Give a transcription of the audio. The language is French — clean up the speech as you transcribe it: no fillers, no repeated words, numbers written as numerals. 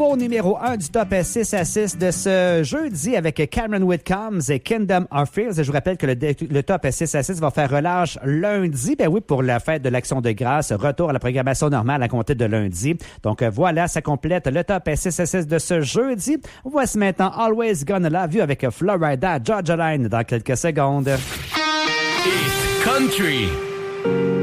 nouveau numéro 1 du top 6 à 6 de ce jeudi avec Cameron Whitcombs et Kingdom of Fears. Je vous rappelle que le top 6 à 6 va faire relâche lundi. Ben oui, pour la fête de l'Action de grâce. Retour à la programmation normale à compter de lundi. Donc voilà, ça complète le top 6 à 6 de ce jeudi. Voici maintenant Always Gonna Love You avec Florida Georgia Line dans quelques secondes. It's country.